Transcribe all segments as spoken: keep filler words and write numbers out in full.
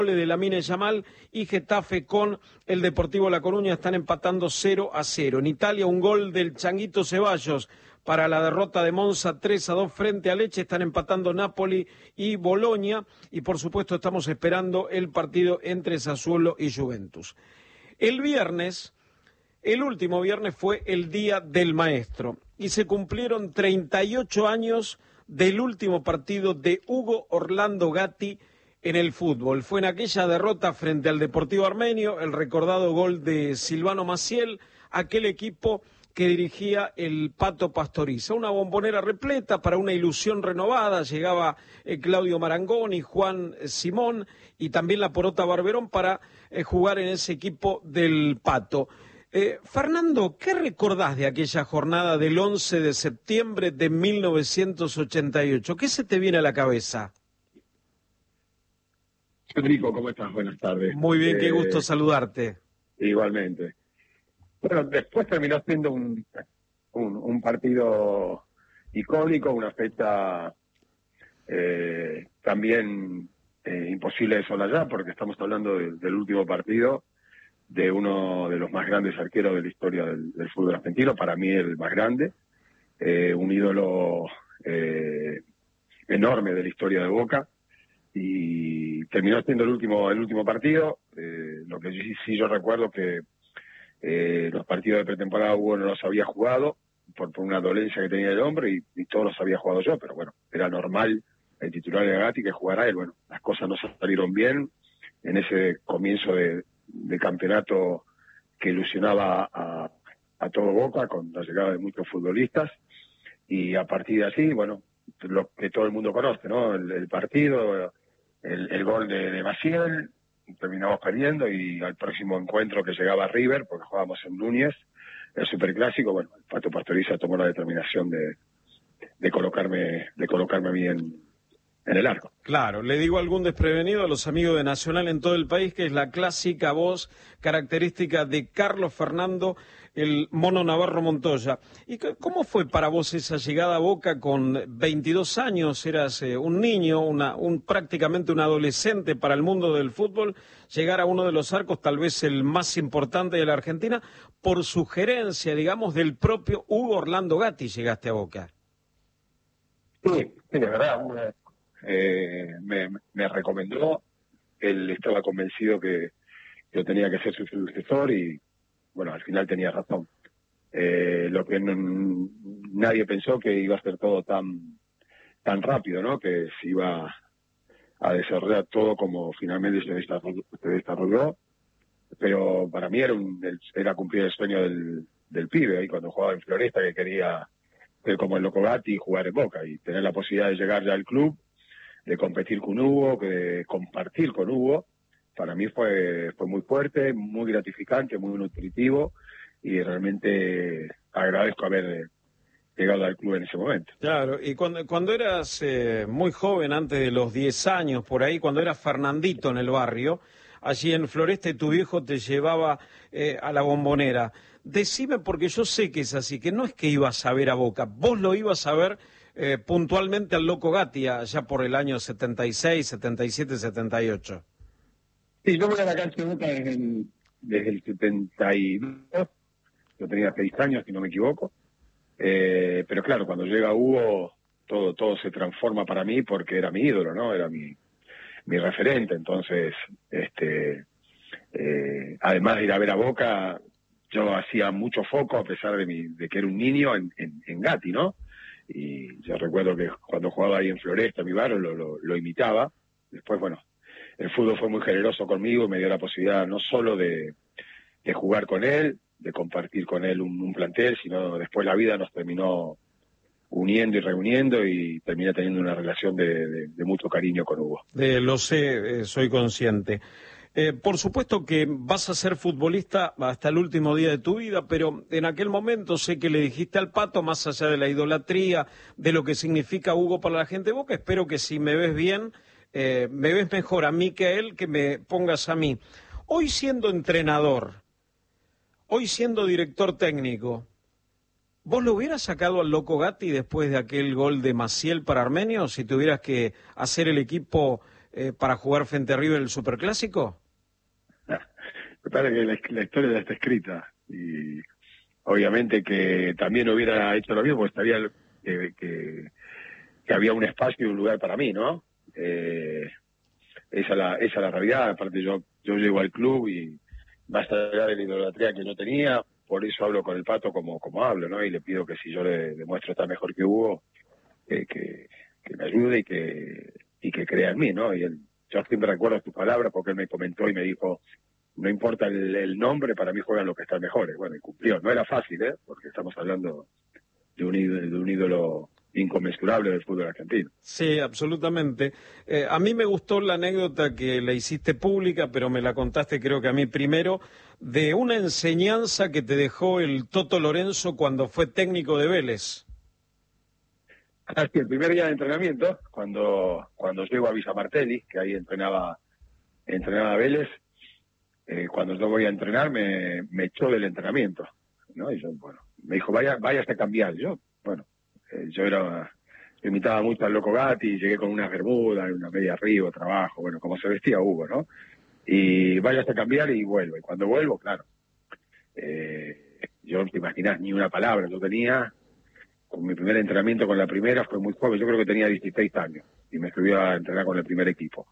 de Lamine Yamal y Getafe con el Deportivo La Coruña están empatando cero a cero. En Italia un gol del Changuito Ceballos para la derrota de Monza tres a dos frente a Lecce, están empatando Napoli y Bolonia y por supuesto estamos esperando el partido entre Sassuolo y Juventus. El viernes, el último viernes fue el Día del Maestro y se cumplieron treinta y ocho años del último partido de Hugo Orlando Gatti en el fútbol. Fue en aquella derrota frente al Deportivo Armenio, el recordado gol de Silvano Maciel, aquel equipo que dirigía el Pato Pastoriza. Una bombonera repleta para una ilusión renovada, llegaba eh, Claudio Marangoni, Juan Simón y también la Porota Barberón para eh, jugar en ese equipo del Pato. Eh, Fernando, ¿qué recordás de aquella jornada del once de septiembre de mil novecientos ochenta y ocho? ¿Qué se te viene a la cabeza? Federico, ¿cómo estás? Buenas tardes. Muy bien, eh, qué gusto saludarte. Igualmente. Bueno, después terminó siendo un, un, un partido icónico, una fecha eh, también eh, imposible de solallar, porque estamos hablando de, del último partido de uno de los más grandes arqueros de la historia del, del fútbol argentino, para mí el más grande, eh, un ídolo eh, enorme de la historia de Boca. Y terminó siendo el último el último partido. Eh, lo que sí, sí yo recuerdo que eh, los partidos de pretemporada Hugo no los había jugado por, por una dolencia que tenía el hombre y, y todos los había jugado yo, pero bueno, era normal el titular de Gatti que jugara él. Bueno, las cosas no salieron bien en ese comienzo de, de campeonato que ilusionaba a, a todo Boca con la llegada de muchos futbolistas y a partir de así, bueno, lo que todo el mundo conoce, ¿no? El, el partido, el, el gol de, de Maciel, terminamos perdiendo y al próximo encuentro que llegaba River, porque jugábamos en Núñez, el superclásico, bueno, el Pato Pastoriza tomó la determinación de, de colocarme de colocarme a mí en, en el arco. Claro, le digo algún desprevenido a los amigos de Nacional en todo el país que es la clásica voz característica de Carlos Fernando, el Mono Navarro Montoya. ¿Y cómo fue para vos esa llegada a Boca con veintidós años? Eras eh, un niño, una, un prácticamente un adolescente para el mundo del fútbol, llegar a uno de los arcos, tal vez el más importante de la Argentina, por sugerencia, digamos, del propio Hugo Orlando Gatti llegaste a Boca. Sí, sí, de verdad, una... Eh, me, me recomendó, él estaba convencido que yo tenía que ser su sucesor y bueno, al final tenía razón. Eh, lo que no, nadie pensó que iba a ser todo tan tan rápido, ¿no? Que se iba a desarrollar todo como finalmente se desarrolló, se desarrolló. Pero para mí era, un, era cumplir el sueño del, del pibe, ahí cuando jugaba en Floresta, que quería ser como el Loco Gatti y jugar en Boca y tener la posibilidad de llegar ya al club, de competir con Hugo, de compartir con Hugo, para mí fue fue muy fuerte, muy gratificante, muy nutritivo y realmente agradezco haber llegado al club en ese momento. Claro, y cuando, cuando eras eh, muy joven, antes de los diez años, por ahí, cuando eras Fernandito en el barrio, allí en Floresta tu viejo te llevaba eh, a la Bombonera. Decime, porque yo sé que es así, que no es que ibas a ver a Boca, vos lo ibas a ver Eh, puntualmente al Loco Gatti, allá por el año setenta y seis, setenta y siete, setenta y ocho. Sí, yo voy a la cancha de Boca desde el, desde el setenta y dos, yo tenía seis años, si no me equivoco, eh, pero claro, cuando llega Hugo, todo todo se transforma para mí porque era mi ídolo, ¿no? Era mi, mi referente, entonces, este eh, además de ir a ver a Boca, yo hacía mucho foco, a pesar de, mi, de que era un niño, en, en, en Gatti, ¿no? Y yo recuerdo que cuando jugaba ahí en Floresta, mi barrio, lo, lo, lo imitaba. Después, bueno, el fútbol fue muy generoso conmigo y me dio la posibilidad no solo de, de jugar con él, de compartir con él un, un plantel, sino después la vida nos terminó uniendo y reuniendo y terminé teniendo una relación de, de, de mucho cariño con Hugo. Eh, lo sé, eh, soy consciente. Eh, por supuesto que vas a ser futbolista hasta el último día de tu vida, pero en aquel momento sé que le dijiste al Pato, más allá de la idolatría, de lo que significa Hugo para la gente de Boca, espero que si me ves bien, eh, me ves mejor a mí que a él, que me pongas a mí. Hoy siendo entrenador, hoy siendo director técnico, ¿vos lo hubieras sacado al Loco Gatti después de aquel gol de Maciel para Armenio, si tuvieras que hacer el equipo eh, para jugar frente a River el Superclásico? Me parece que la, la historia ya está escrita y obviamente que también hubiera hecho lo mismo, porque estaría que, que, que había un espacio y un lugar para mí, ¿no? Eh, esa, la, esa es la realidad. Aparte yo, yo llego al club y más allá de la idolatría que yo tenía, por eso hablo con el Pato como, como hablo, ¿no? Y le pido que si yo le demuestro estar mejor que Hugo, eh, que, que me ayude y que, y que crea en mí, ¿no? Y él, yo siempre recuerdo tus palabras porque él me comentó y me dijo, no importa el, el nombre, para mí juegan los que están mejores. Bueno, y cumplió. No era fácil, ¿eh? Porque estamos hablando de un ídolo, de un ídolo inconmensurable del fútbol argentino. Sí, absolutamente. Eh, a mí me gustó la anécdota que la hiciste pública, pero me la contaste creo que a mí primero, de una enseñanza que te dejó el Toto Lorenzo cuando fue técnico de Vélez. Así, el primer día de entrenamiento, cuando, cuando llego a Villa Martelli, que ahí entrenaba, entrenaba Vélez, eh, cuando yo voy a entrenar me, me echó del entrenamiento, ¿no? Y yo, bueno, me dijo, vaya, vaya a cambiar. Yo, bueno, eh, yo era, yo imitaba mucho al Loco Gatti, llegué con unas bermudas, una media arriba, trabajo, bueno, como se vestía Hugo, ¿no? Y vaya a cambiar y vuelvo. Y cuando vuelvo, claro, eh, yo no te imaginás ni una palabra, yo tenía, con mi primer entrenamiento con la primera, fue muy joven, yo creo que tenía dieciséis años, y me escribió a entrenar con el primer equipo.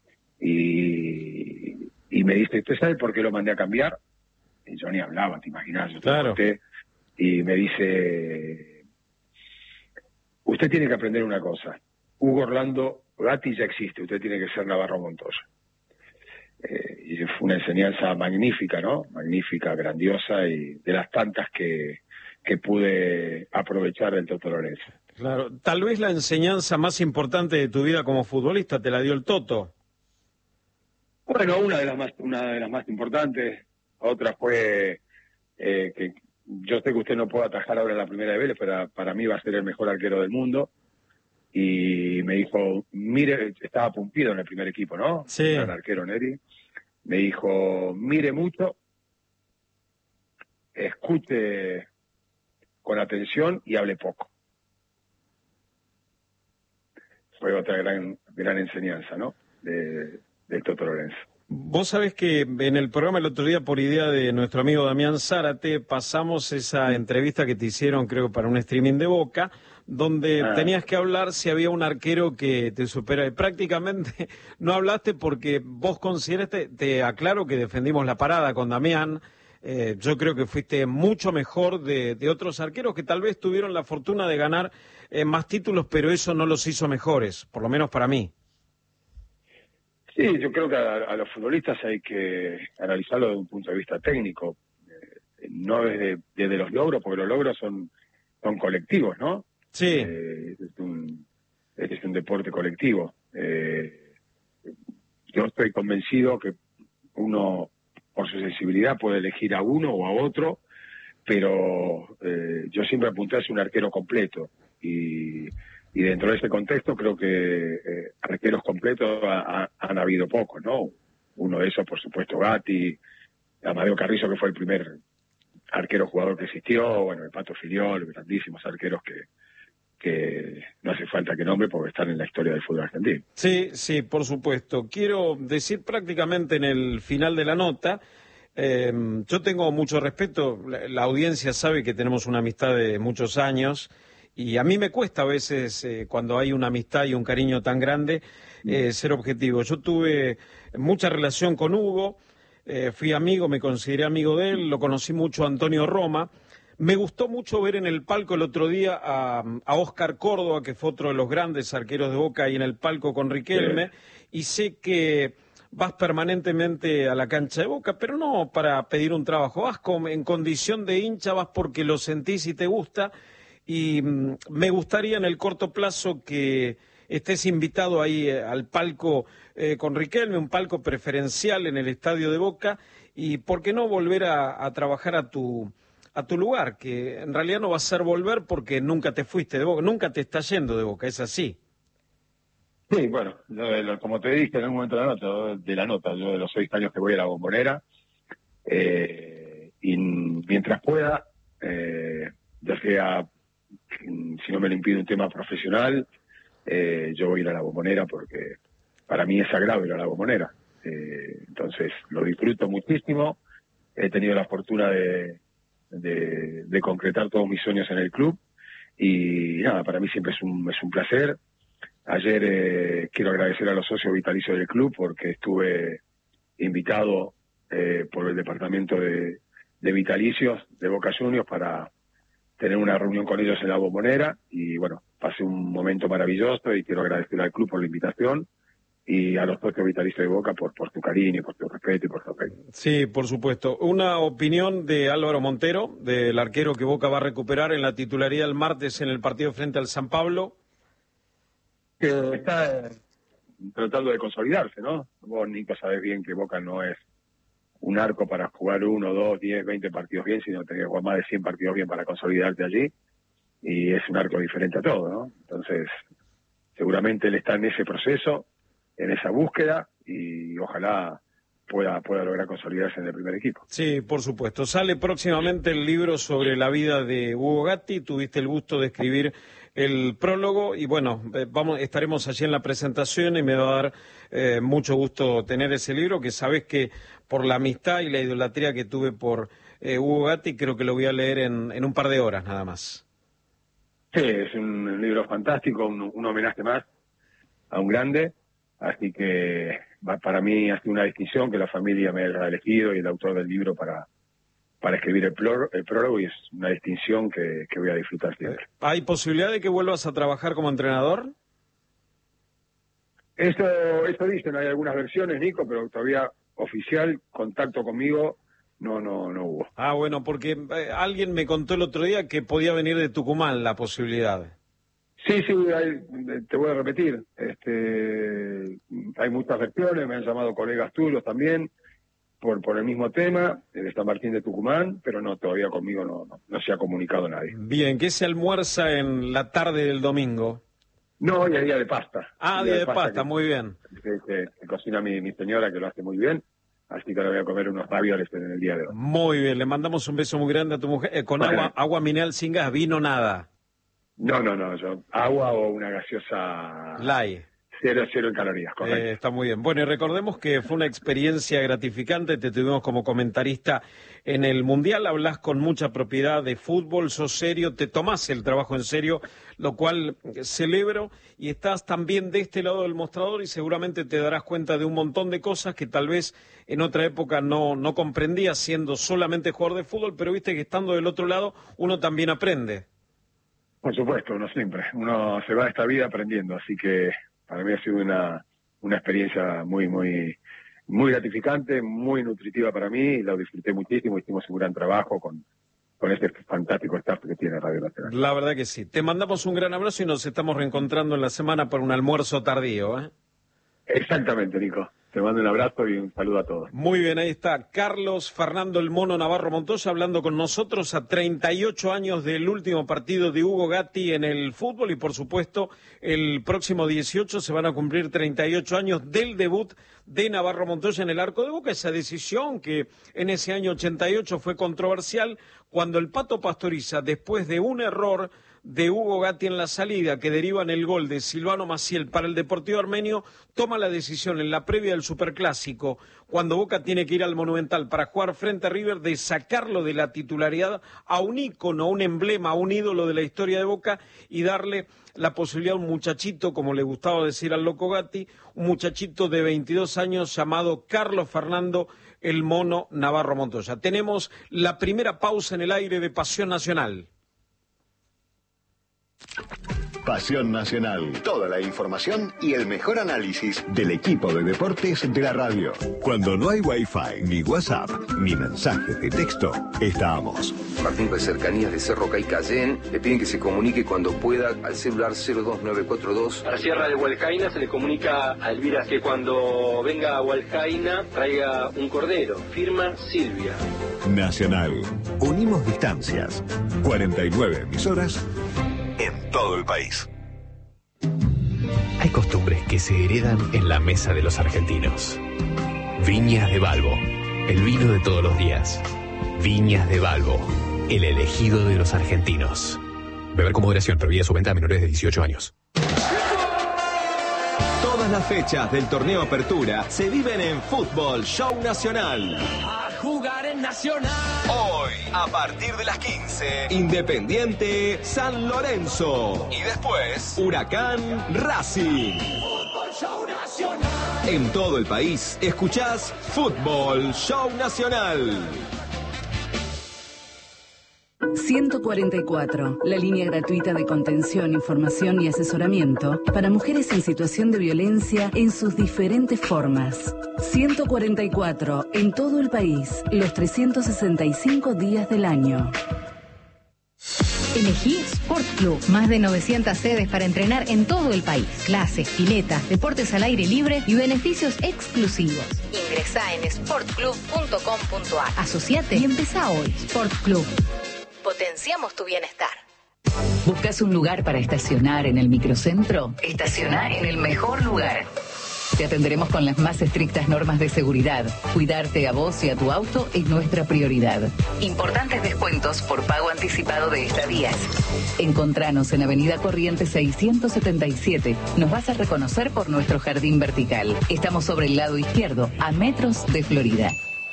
Y, y me dice, ¿usted sabe por qué lo mandé a cambiar? Y yo ni hablaba, te imaginas, yo te Claro. conté, y me dice, usted tiene que aprender una cosa, Hugo Orlando Gatti ya existe, usted tiene que ser Navarro Montoya. Eh, y fue una enseñanza magnífica, ¿no? Magnífica, grandiosa, y de las tantas que, que pude aprovechar del Toto Lorenzo. Claro, tal vez la enseñanza más importante de tu vida como futbolista te la dio el Toto. Bueno, una de las más, una de las más importantes, otra fue eh, que yo sé que usted no puede atajar ahora en la primera de Vélez, pero para mí va a ser el mejor arquero del mundo. Y me dijo, mire, estaba Pumpido en el primer equipo, ¿no? Sí. Era el arquero Neri. Me dijo, mire mucho, escuche con atención y hable poco. Fue otra gran, gran enseñanza, ¿no? De, de Toto Lorenzo. Vos sabés que en el programa el otro día, por idea de nuestro amigo Damián Zárate, pasamos esa entrevista que te hicieron, creo, para un streaming de Boca, donde Ah. tenías que hablar si había un arquero que te supera. Y prácticamente no hablaste porque vos consideraste, te aclaro que defendimos la parada con Damián. Eh, yo creo que fuiste mucho mejor de, de otros arqueros que tal vez tuvieron la fortuna de ganar eh, más títulos, pero eso no los hizo mejores, por lo menos para mí. Sí, yo creo que a, a los futbolistas hay que analizarlo desde un punto de vista técnico, eh, no desde, desde los logros, porque los logros son, son colectivos, ¿no? Sí. Eh, es, un, es un deporte colectivo. Eh, yo estoy convencido que uno, por su sensibilidad, puede elegir a uno o a otro, pero eh, yo siempre apunté a ser un arquero completo. Y, y dentro de ese contexto creo que eh, arqueros completos ha, ha, han habido pocos, ¿no? Uno de esos, por supuesto, Gatti, Amadeo Carrizo, que fue el primer arquero jugador que existió, bueno, el Pato Filiol, grandísimos arqueros que, que no hace falta que nombre porque están en la historia del fútbol argentino. Sí, sí, por supuesto. Quiero decir prácticamente en el final de la nota, eh, yo tengo mucho respeto, la, la audiencia sabe que tenemos una amistad de muchos años y a mí me cuesta a veces eh, cuando hay una amistad y un cariño tan grande eh, ser objetivo. Yo tuve mucha relación con Hugo, eh, fui amigo, me consideré amigo de él, lo conocí mucho a Antonio Roma. Me gustó mucho ver en el palco el otro día a, a Óscar Córdoba, que fue otro de los grandes arqueros de Boca, ahí en el palco con Riquelme, y sé que vas permanentemente a la cancha de Boca, pero no para pedir un trabajo, vas con, en condición de hincha, vas porque lo sentís y te gusta, y mm, me gustaría en el corto plazo que estés invitado ahí eh, al palco eh, con Riquelme, un palco preferencial en el estadio de Boca, y por qué no volver a, a trabajar a tu... a tu lugar, que en realidad no va a ser volver porque nunca te fuiste de Boca, nunca te estás yendo de Boca, es así. Sí, bueno, yo de lo- como te dije en algún momento de la nota, yo de la nota, yo de los seis años que voy a la Bombonera, eh, y mientras pueda, eh, ya sea, si no me lo impide un tema profesional, eh, yo voy a ir a la Bombonera porque para mí es sagrado ir a la Bombonera. Eh, entonces lo disfruto muchísimo. He tenido la fortuna de, de, de concretar todos mis sueños en el club y nada, para mí siempre es un, es un placer. Ayer eh, quiero agradecer a los socios vitalicios del club porque estuve invitado eh, por el departamento de, de vitalicios de Boca Juniors para tener una reunión con ellos en la Bombonera y bueno, pasé un momento maravilloso y quiero agradecer al club por la invitación y a los socios vitalicios de Boca por, por tu cariño, por tu respeto y por tu afecto. Sí, por supuesto. Una opinión de Álvaro Montero, del arquero que Boca va a recuperar en la titularidad el martes en el partido frente al San Pablo. Que está tratando de consolidarse, ¿no? Vos, Nico, sabés bien que Boca no es un arco para jugar uno, dos, diez, veinte partidos bien, sino tenés que jugar más de cien partidos bien para consolidarte allí. Y es un arco diferente a todo, ¿no? Entonces, seguramente él está en ese proceso, en esa búsqueda, y ojalá pueda, pueda lograr consolidarse en el primer equipo. Sí, por supuesto. Sale próximamente el libro sobre la vida de Hugo Gatti. Tuviste el gusto de escribir el prólogo y bueno, vamos, estaremos allí en la presentación y me va a dar eh, mucho gusto tener ese libro, que sabes que por la amistad y la idolatría que tuve por eh, Hugo Gatti, creo que lo voy a leer en, en un par de horas nada más. Sí, es un libro fantástico, un, un homenaje más a un grande, así que para mí ha sido una distinción que la familia me haya elegido y el autor del libro para, para escribir el, plor, el prólogo, y es una distinción que, que voy a disfrutar siempre. ¿Hay posibilidad de que vuelvas a trabajar como entrenador? Eso, eso dicen, hay algunas versiones, Nico, pero todavía oficial contacto conmigo no, no, no hubo. Ah, bueno, porque eh, alguien me contó el otro día que podía venir de Tucumán la posibilidad. Sí, sí, hay, te voy a repetir. Este, hay muchas versiones, me han llamado colegas tuyos también por por el mismo tema, de San Martín de Tucumán, pero no, todavía conmigo no, no, no se ha comunicado nadie. Bien, ¿qué se almuerza en la tarde del domingo? No, hoy es día de pasta. Ah, día, día de, de pasta, pasta que, muy bien. Que, que, que cocina mi, mi señora, que lo hace muy bien. Así que ahora voy a comer unos ravioles en el día de hoy. Muy bien, le mandamos un beso muy grande a tu mujer. Eh, con agua, agua mineral sin gas, vino nada. No, no, no, yo agua o una gaseosa light. Cero, cero en calorías, correcto. Eh, está muy bien. Bueno, y recordemos que fue una experiencia gratificante, te tuvimos como comentarista en el Mundial, hablas con mucha propiedad de fútbol, sos serio, te tomás el trabajo en serio, lo cual celebro, y estás también de este lado del mostrador y seguramente te darás cuenta de un montón de cosas que tal vez en otra época no, no comprendías siendo solamente jugador de fútbol, pero viste que estando del otro lado uno también aprende. Por supuesto, uno siempre, uno se va de esta vida aprendiendo, así que para mí ha sido una, una experiencia muy, muy, muy gratificante, muy nutritiva para mí, la disfruté muchísimo, hicimos un gran trabajo con, con este fantástico staff que tiene Radio Nacional. La verdad que sí. Te mandamos un gran abrazo y nos estamos reencontrando en la semana para un almuerzo tardío, ¿eh? Exactamente, Nico. Te mando un abrazo y un saludo a todos. Muy bien, ahí está Carlos Fernando el Mono Navarro Montoya hablando con nosotros a treinta y ocho años del último partido de Hugo Gatti en el fútbol y por supuesto el próximo dieciocho se van a cumplir treinta y ocho años del debut de Navarro Montoya en el arco de Boca, esa decisión que en ese año ochenta y ocho fue controversial cuando el Pato Pastoriza, después de un error de Hugo Gatti en la salida que deriva en el gol de Silvano Maciel para el Deportivo Armenio, toma la decisión en la previa del Superclásico, cuando Boca tiene que ir al Monumental para jugar frente a River, de sacarlo de la titularidad a un ícono, a un emblema, a un ídolo de la historia de Boca y darle la posibilidad a un muchachito, como le gustaba decir al Loco Gatti, un muchachito de veintidós años llamado Carlos Fernando el Mono Navarro Montoya. Tenemos la primera pausa en el aire de Pasión Nacional. Pasión Nacional. Toda la información y el mejor análisis del equipo de deportes de la radio. Cuando no hay Wi-Fi, ni WhatsApp, ni mensajes de texto, estamos. Martín de Cercanías de Cerro Caycayén le piden que se comunique cuando pueda al celular cero dos nueve cuatro dos. A la Sierra de Hualcaina se le comunica a Elvira que cuando venga a Hualcaina traiga un cordero. Firma Silvia. Nacional. Unimos distancias. cuarenta y nueve emisoras en todo el país. Hay costumbres que se heredan en la mesa de los argentinos. Viñas de Balbo, el vino de todos los días. Viñas de Balbo, el elegido de los argentinos. Beber con moderación, prohibida su venta a menores de dieciocho años. Todas Todas las fechas del torneo Apertura se viven en Fútbol Show Nacional. A jugar en Nacional. Hoy, a partir de las quince, Independiente San Lorenzo. Y después, Huracán Racing. Fútbol Show Nacional. En todo el país, escuchás Fútbol Show Nacional. ciento cuarenta y cuatro, la línea gratuita de contención, información y asesoramiento para mujeres en situación de violencia en sus diferentes formas. ciento cuarenta y cuatro, en todo el país, los trescientos sesenta y cinco días del año. Elegí Sport Club. Más de novecientas sedes para entrenar en todo el país. Clases, piletas, deportes al aire libre y beneficios exclusivos. Ingresá en sport club punto com punto a r. Asociate y empezá hoy. Sport Club. Potenciamos tu bienestar. ¿Buscas un lugar para estacionar en el microcentro? Estacioná en el mejor lugar. Te atenderemos con las más estrictas normas de seguridad. Cuidarte a vos y a tu auto es nuestra prioridad. Importantes descuentos por pago anticipado de estadías. Encontranos en Avenida Corrientes seiscientos setenta y siete. Nos vas a reconocer por nuestro jardín vertical. Estamos sobre el lado izquierdo, a metros de Florida.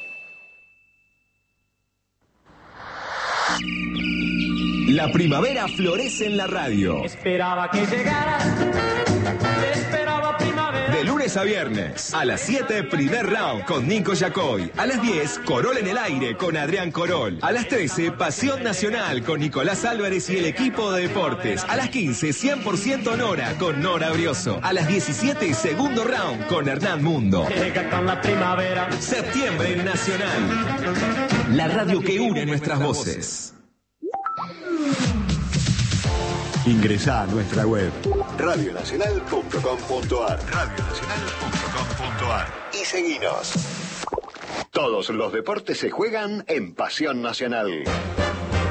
La primavera florece en la radio. Esperaba que llegaras. Esperaba primavera. De lunes a viernes, a las siete, primer round con Nico Yacoy. A las diez, Corol en el aire con Adrián Corol. A las trece, Pasión Nacional con Nicolás Álvarez y el equipo de deportes. A las quince, cien por ciento Nora con Nora Brioso. A las diecisiete, segundo round con Hernán Mundo. Llega con la primavera. Septiembre en Nacional. La radio que une nuestras voces. Ingresá a nuestra web radio nacional punto com punto a r radio nacional punto com punto a r y seguinos. Todos los deportes se juegan en Pasión Nacional.